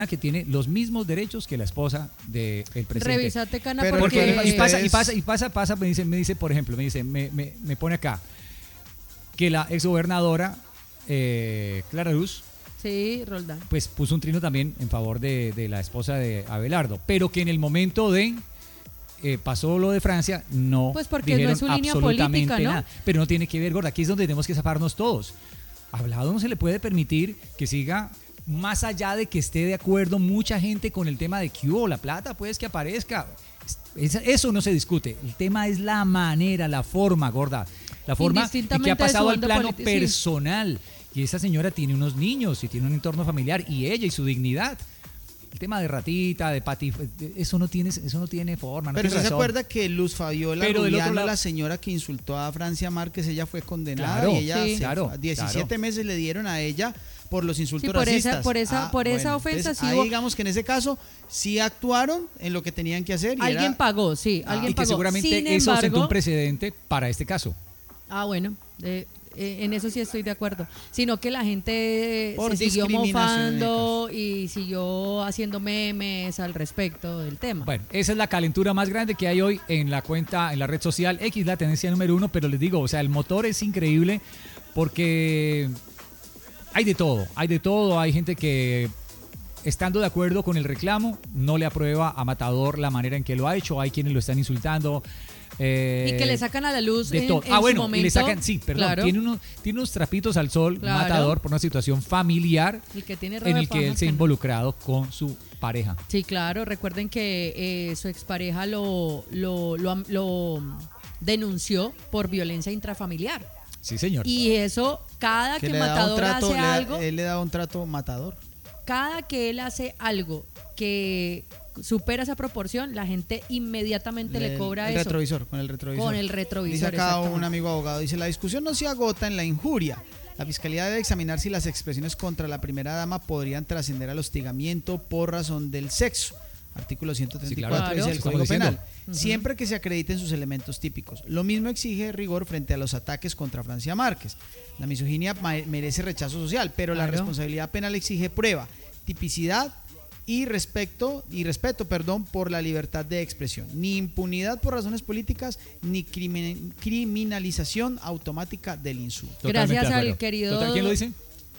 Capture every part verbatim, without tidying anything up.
que tiene los mismos derechos que la esposa del presidente. Revísate, Cana, Pero porque... porque y pasa, y pasa, y pasa, pasa, me dice, me dice, por ejemplo, me dice, me, me, me pone acá que la exgobernadora eh, Clara Luz, sí, Roldán, pues puso un trino también en favor de, de la esposa de Abelardo, pero que en el momento de eh, pasó lo de Francia, no pues porque dijeron no es su línea absolutamente política, ¿no? nada. Pero no tiene que ver, gorda, aquí es donde tenemos que zafarnos todos. A Abelardo no se le puede permitir que siga, más allá de que esté de acuerdo mucha gente con el tema de que hubo la plata, pues que aparezca. Es, eso no se discute. El tema es la manera, la forma, gorda. La forma y que ha pasado al plano politi- personal. Sí. Y esa señora tiene unos niños y tiene un entorno familiar, y ella y su dignidad. El tema de ratita, de pati, eso no tiene, eso no tiene forma. No Pero tiene ¿se razón. acuerda que Luz Fabiola Pero del otro Rubiano, lado, la señora que insultó a Francia Márquez, ella fue condenada? Claro, y ella sí, se, claro, diecisiete claro. meses le dieron a ella por los insultos sí, por racistas. Esa, por esa, ah, por bueno, esa ofensa entonces, sí ahí hubo... digamos que en ese caso sí actuaron en lo que tenían que hacer. Y alguien era... pagó, sí, ah, alguien y que pagó. seguramente Sin eso embargo, sentó un precedente para este caso. Ah, bueno, eh, eh, en eso sí estoy de acuerdo. Sino que la gente Por se siguió discriminación, mofando y siguió haciendo memes al respecto del tema. Bueno, esa es la calentura más grande que hay hoy en la cuenta, en la red social X, la tendencia número uno, pero les digo, o sea, el motor es increíble porque hay de todo, hay de todo, hay gente que, estando de acuerdo con el reclamo, no le aprueba a Matador la manera en que lo ha hecho, hay quienes lo están insultando. Eh, y que le sacan a la luz de en, todo. en Ah, su bueno, momento. y le sacan, sí, perdón, Claro. tiene, unos, tiene unos trapitos al sol, Claro. Matador, por una situación familiar El que tiene en el que él se ha no. involucrado con su pareja. Sí, claro, recuerden que eh, su expareja lo, lo, lo, lo denunció por violencia intrafamiliar. Sí, señor. Y eso, cada que, que que le da un Matador trato, hace le da, algo, él le da un trato matador. cada que él hace algo que supera esa proporción, la gente inmediatamente le, le cobra el eso. retrovisor, con el retrovisor. Con el retrovisor. Dice acá un amigo abogado, dice, la discusión no se agota en la injuria. La Fiscalía debe examinar si las expresiones contra la primera dama podrían trascender al hostigamiento por razón del sexo. Artículo ciento treinta y cuatro, sí, claro, dice el Código Penal. Uh-huh. Siempre que se acrediten sus elementos típicos. Lo mismo exige rigor frente a los ataques contra Francia Márquez. La misoginia merece rechazo social, pero claro, la responsabilidad penal exige prueba, tipicidad y respecto y respeto, perdón, por la libertad de expresión. Ni impunidad por razones políticas, ni crimin- criminalización automática del insulto. Gracias al querido. ¿Total, quién lo dice?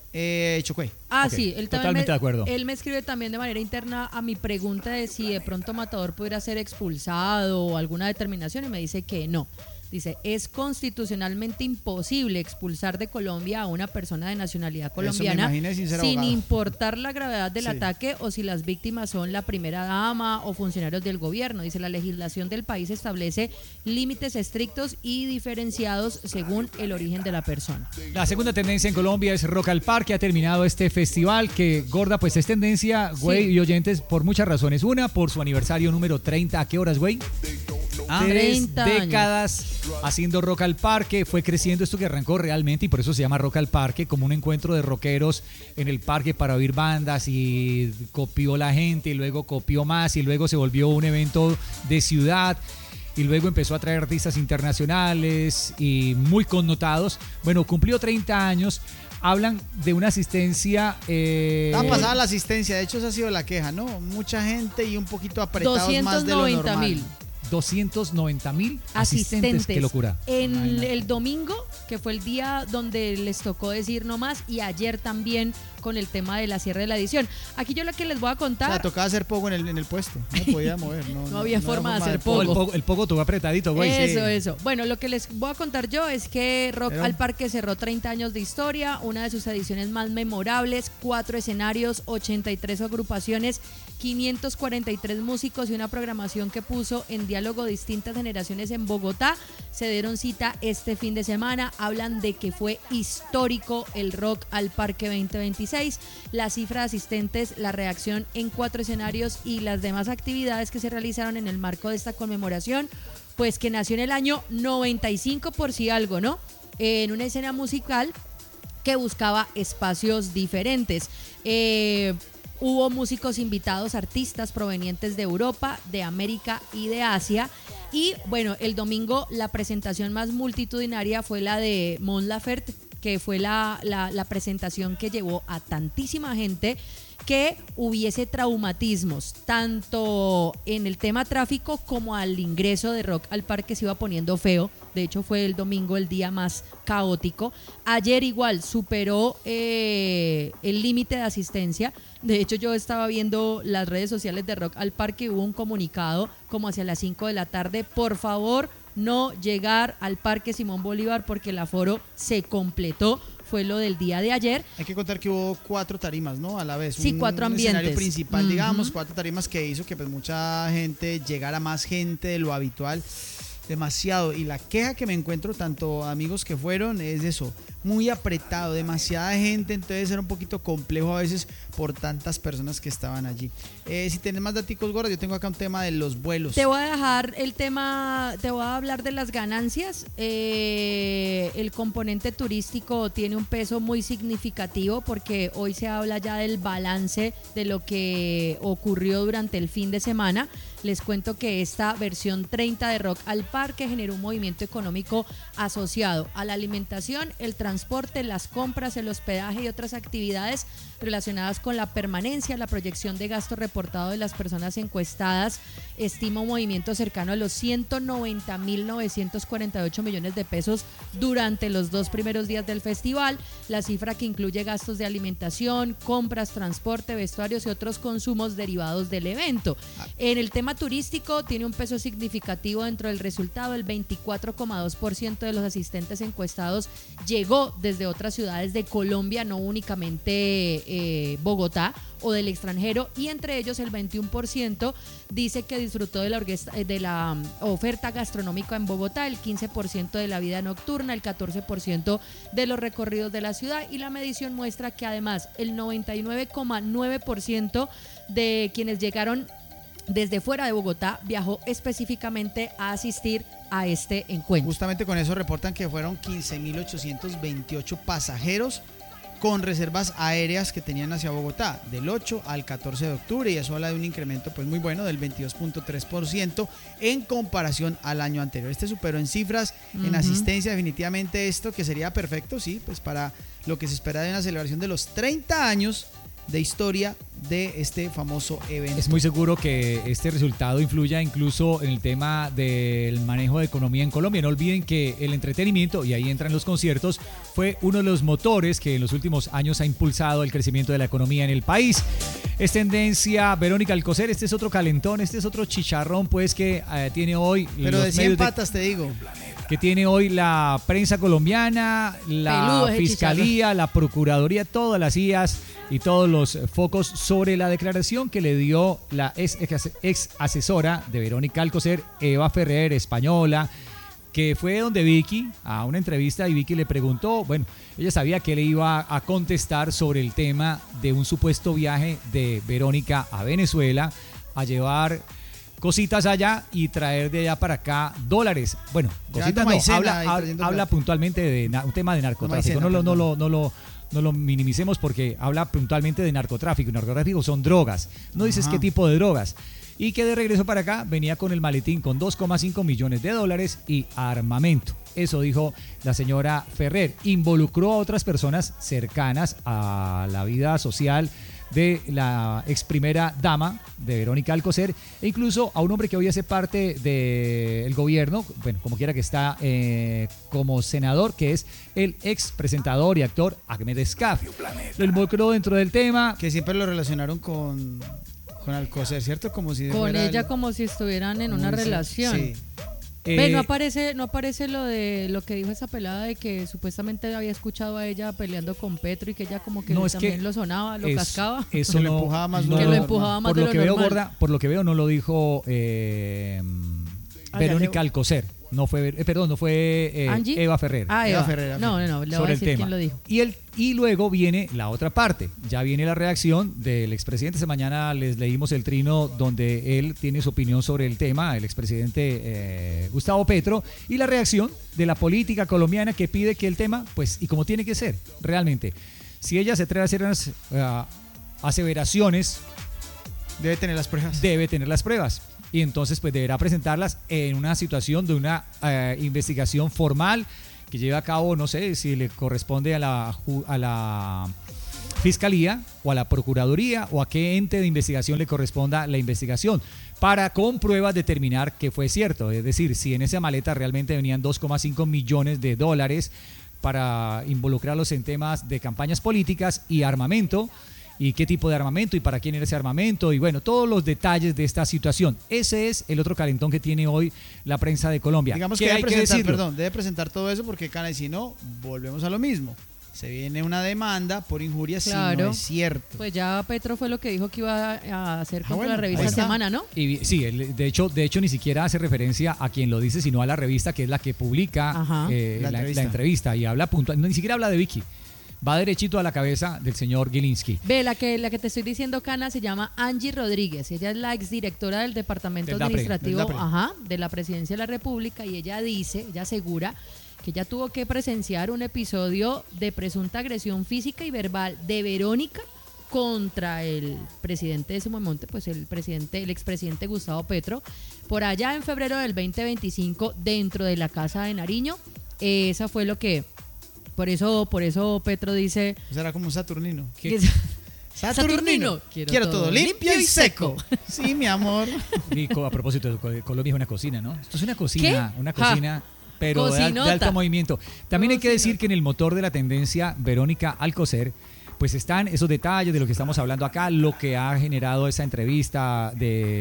Eh, Chocue. Ah, okay. sí, él totalmente me, de acuerdo. Él me escribe también de manera interna a mi pregunta de si de pronto Matador pudiera ser expulsado o alguna determinación, y me dice que no. Dice, es constitucionalmente imposible expulsar de Colombia a una persona de nacionalidad colombiana sin, sin importar la gravedad del sí. ataque o si las víctimas son la primera dama o funcionarios del gobierno. Dice, la legislación del país establece límites estrictos y diferenciados según el origen de la persona. La segunda tendencia en Colombia es Rock al Parque. Ha terminado este festival que, gorda, pues es tendencia, güey, sí. y oyentes, por muchas razones. Una, por su aniversario número treinta. ¿A qué horas, güey? Ah, tres décadas años. Haciendo Rock al Parque, fue creciendo esto que arrancó realmente y por eso se llama Rock al Parque, como un encuentro de rockeros en el parque para oír bandas, y copió la gente y luego copió más y luego se volvió un evento de ciudad y luego empezó a traer artistas internacionales y muy connotados. Bueno, cumplió treinta años. Hablan de una asistencia... Eh... Ha pasado la asistencia, de hecho esa ha sido la queja, ¿no? Mucha gente y un poquito apretados más de lo normal. mil. doscientos noventa mil asistentes. asistentes. Qué locura. En Imagínate. El domingo, que fue el día donde les tocó decir no más, y ayer también con el tema de la cierre de la edición. Aquí yo lo que les voy a contar... O sea, tocaba hacer pogo en el, en el puesto, no podía mover. No, no, no había no forma de forma hacer de pogo. El pogo, el pogo tuvo apretadito, güey. Eso, sí. eso. Bueno, lo que les voy a contar yo es que Rock Pero... al Parque cerró treinta años de historia, una de sus ediciones más memorables, cuatro escenarios, ochenta y tres agrupaciones, quinientos cuarenta y tres músicos y una programación que puso en diálogo distintas generaciones en Bogotá. Se dieron cita este fin de semana, hablan de que fue histórico el Rock al Parque veinte veintiséis, la cifra de asistentes, la reacción en cuatro escenarios y las demás actividades que se realizaron en el marco de esta conmemoración, pues que nació en el año noventa y cinco por si algo, ¿no? En una escena musical que buscaba espacios diferentes. Eh... Hubo músicos invitados, artistas provenientes de Europa, de América y de Asia. Y bueno, el domingo la presentación más multitudinaria fue la de Mon Laferte, que fue la, la, la presentación que llevó a tantísima gente que hubiese traumatismos, tanto en el tema tráfico como al ingreso de Rock al Parque se iba poniendo feo. De hecho, fue el domingo el día más caótico. Ayer igual superó eh, el límite de asistencia. De hecho, yo estaba viendo las redes sociales de Rock al Parque y hubo un comunicado como hacia las cinco de la tarde. Por favor, no llegar al Parque Simón Bolívar porque el aforo se completó. Fue lo del día de ayer. Hay que contar que hubo cuatro tarimas, ¿no? A la vez. Sí, un, cuatro un ambientes. escenario principal, Uh-huh. digamos, cuatro tarimas que hizo que pues mucha gente, llegara más gente de lo habitual. Demasiado. Y la queja que me encuentro, tanto amigos que fueron, es eso, muy apretado, demasiada gente, entonces era un poquito complejo a veces por tantas personas que estaban allí. Eh, si tenés más daticos, Gorda, yo tengo acá un tema de los vuelos. Te voy a dejar el tema, te voy a hablar de las ganancias. Eh, el componente turístico tiene un peso muy significativo porque hoy se habla ya del balance de lo que ocurrió durante el fin de semana. Les cuento que esta versión treinta de Rock al Parque generó un movimiento económico asociado a la alimentación, el transporte, las compras, el hospedaje y otras actividades relacionadas con la permanencia. La proyección de gasto reportado de las personas encuestadas estima un movimiento cercano a los ciento noventa mil novecientos cuarenta y ocho millones de pesos durante los dos primeros días del festival. La cifra, que incluye gastos de alimentación, compras, transporte, vestuarios y otros consumos derivados del evento. En el tema turístico tiene un peso significativo dentro del resultado. El veinticuatro coma dos por ciento de los asistentes encuestados llegó desde otras ciudades de Colombia, no únicamente eh, Bogotá, o del extranjero, y entre ellos el veintiuno por ciento dice que disfrutó de la, orquesta, de la oferta gastronómica en Bogotá, el quince por ciento de la vida nocturna, el catorce por ciento de los recorridos de la ciudad, y la medición muestra que además el noventa y nueve coma nueve por ciento de quienes llegaron desde fuera de Bogotá viajó específicamente a asistir a este encuentro. Justamente con eso reportan que fueron quince mil ochocientos veintiocho pasajeros con reservas aéreas que tenían hacia Bogotá del ocho al catorce de octubre, y eso habla de un incremento pues muy bueno del veintidós punto tres por ciento en comparación al año anterior. Este superó en cifras, uh-huh. en asistencia, definitivamente esto que sería perfecto, sí, pues para lo que se espera de una celebración de los treinta años de historia de este famoso evento. Es muy seguro que este resultado influya incluso en el tema del manejo de economía en Colombia. No olviden que el entretenimiento, y ahí entran los conciertos, fue uno de los motores que en los últimos años ha impulsado el crecimiento de la economía en el país. Es tendencia Verónica Alcocer. Este es otro calentón, este es otro chicharrón pues que eh, tiene hoy. Pero de cien patas de... te digo. Que tiene hoy la prensa colombiana, la fiscalía, la procuraduría, todas las I As y todos los focos sobre la declaración que le dio la ex, ex asesora de Verónica Alcocer, Eva Ferrer, española, que fue donde Vicky, a una entrevista, y Vicky le preguntó, bueno, ella sabía que le iba a contestar sobre el tema de un supuesto viaje de Verónica a Venezuela a llevar cositas allá y traer de allá para acá dólares. Bueno, cositas no, habla, habla, habla puntualmente de na, un tema de narcotráfico. No, no, no, no, no, lo, no lo minimicemos porque habla puntualmente de narcotráfico. Narcotráfico son drogas. No dices Ajá. qué tipo de drogas. Y que de regreso para acá venía con el maletín con dos coma cinco millones de dólares y armamento. Eso dijo la señora Ferrer. Involucró a otras personas cercanas a la vida social de la ex primera dama de Verónica Alcocer, e incluso a un hombre que hoy hace parte del gobierno, bueno, como quiera que está eh, como senador, que es el ex presentador y actor Ahmed Escaf. Lo involucró dentro del tema. Que siempre lo relacionaron con, con Alcocer, ¿cierto? Como si con ella el... como si estuvieran en una relación. Sí. Ve, no aparece, no aparece lo de lo que dijo esa pelada de que supuestamente había escuchado a ella peleando con Petro y que ella como que no, también que lo sonaba, lo es, cascaba. Eso que no, lo empujaba más, no, que lo empujaba más por de lo, lo que veo, normal. Gorda, por lo que veo no lo dijo eh, ah, Verónica Alcocer. No fue, eh, perdón, no fue eh, Eva Ferrer. Ah, Eva, Eva Ferrer. No, no, no, le voy a decir quién lo dijo. Y, el, y luego viene la otra parte. Ya viene la reacción del expresidente. Esta mañana les leímos el trino donde él tiene su opinión sobre el tema, el expresidente eh, Gustavo Petro, y la reacción de la política colombiana que pide que el tema, pues, y como tiene que ser, realmente, si ella se atreve a hacer unas uh, aseveraciones, debe tener las pruebas. Debe tener las pruebas. Y entonces pues deberá presentarlas en una situación de una eh, investigación formal que lleve a cabo, no sé si le corresponde a la a la fiscalía o a la procuraduría o a qué ente de investigación le corresponda la investigación, para con pruebas determinar que fue cierto. Es decir, si en esa maleta realmente venían dos coma cinco millones de dólares para involucrarlos en temas de campañas políticas y armamento, y qué tipo de armamento y para quién era ese armamento, y bueno, todos los detalles de esta situación. Ese es el otro calentón que tiene hoy la prensa de Colombia. Digamos que debe presentar, perdón, debe presentar todo eso porque, Cana, y si no, volvemos a lo mismo. Se viene una demanda por injuria, claro, si no es cierto. Pues ya Petro fue lo que dijo que iba a hacer contra ah, bueno, la revista Semana, ¿no? Y, sí, él, de hecho, de hecho ni siquiera hace referencia a quien lo dice, sino a la revista que es la que publica eh, la, la, entrevista. la entrevista y habla puntual, no, ni siquiera habla de Vicky. Va derechito a la cabeza del señor Gilinski. Ve, la que, la que te estoy diciendo, Cana, se llama Angie Rodríguez. Ella es la exdirectora del Departamento del Administrativo Dapre, ajá, de la Presidencia de la República, y ella dice, ella asegura que ella tuvo que presenciar un episodio de presunta agresión física y verbal de Verónica contra el presidente de ese momento, pues el presidente, el expresidente Gustavo Petro, por allá en febrero del veinte veinticinco, dentro de la casa de Nariño. Eh, esa fue lo que... Por eso, por eso Petro dice... Será como un Saturnino. ¿Qué? Saturnino. Saturnino. Quiero, Quiero todo, todo limpio y seco. Sí, mi amor. Rico, a propósito, Colombia es una cocina, ¿no? Esto es una cocina, ¿qué? Una cocina... Ja. Pero de, de alto movimiento. También Cocinota. Hay que decir que en el motor de la tendencia, Verónica Alcocer, pues están esos detalles de lo que estamos hablando acá, lo que ha generado esa entrevista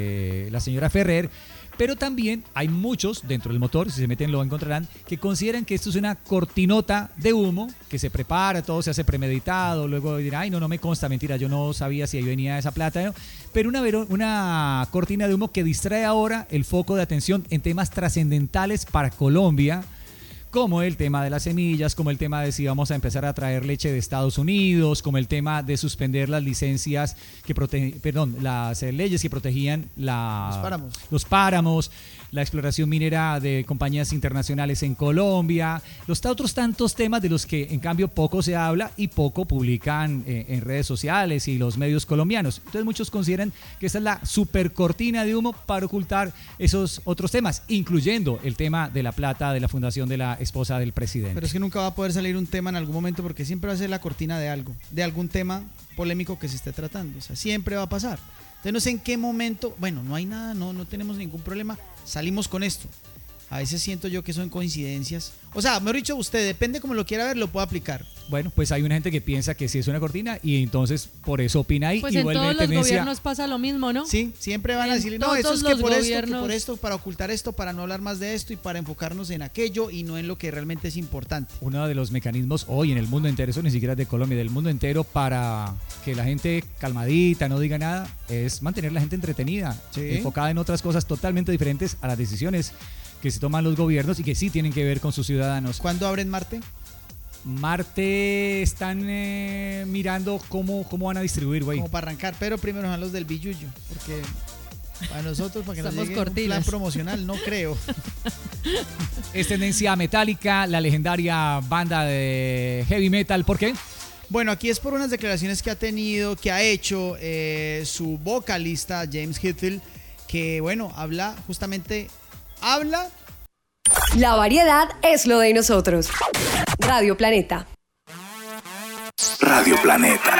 de la señora Ferrer, pero también hay muchos dentro del motor, si se meten lo encontrarán, que consideran que esto es una cortinota de humo, que se prepara, todo se hace premeditado, luego dirán, ay, no, no me consta, mentira, yo no sabía si ahí venía esa plata, ¿no? Pero una, una cortina de humo que distrae ahora el foco de atención en temas trascendentales para Colombia, como el tema de las semillas, como el tema de si vamos a empezar a traer leche de Estados Unidos, como el tema de suspender las licencias que protegen, perdón, las leyes que protegían la, los páramos. los páramos, la exploración minera de compañías internacionales en Colombia, los otros tantos temas de los que en cambio poco se habla y poco publican eh, en redes sociales y los medios colombianos. Entonces muchos consideran que esta es la super cortina de humo para ocultar esos otros temas, incluyendo el tema de la plata de la fundación de la esposa del presidente. Pero es que nunca va a poder salir un tema en algún momento porque siempre va a ser la cortina de algo, de algún tema polémico que se esté tratando, o sea, siempre va a pasar. Entonces no sé en qué momento, bueno, no hay nada, no, no tenemos ningún problema, salimos con esto. A veces siento yo que son coincidencias. O sea, mejor dicho, usted, depende como lo quiera ver, lo puede aplicar. Bueno, pues hay una gente que piensa que sí es una cortina y entonces por eso opina ahí. Pues y en vuelve todos los tendencia... gobiernos pasa lo mismo, ¿no? Sí, siempre van en a decir, no, eso es que por gobiernos... esto, que por esto, para ocultar esto, para no hablar más de esto y para enfocarnos en aquello y no en lo que realmente es importante. Uno de los mecanismos hoy en el mundo entero, eso ni siquiera es de Colombia, del mundo entero, para que la gente calmadita, no diga nada, es mantener la gente entretenida, sí, enfocada en otras cosas totalmente diferentes a las decisiones que se toman los gobiernos y que sí tienen que ver con sus ciudadanos. ¿Cuándo abren Marte? Marte están eh, mirando cómo, cómo van a distribuir, güey. Como para arrancar, pero primero son los del Billuyo, porque para nosotros, para que nos llegue cortinas. Un plan promocional, no creo. Es tendencia metálica, la legendaria banda de heavy metal, ¿por qué? Bueno, aquí es por unas declaraciones que ha tenido, que ha hecho eh, su vocalista James Hetfield, que bueno, habla justamente... Habla. La variedad es lo de nosotros. Radio Planeta. Radio Planeta.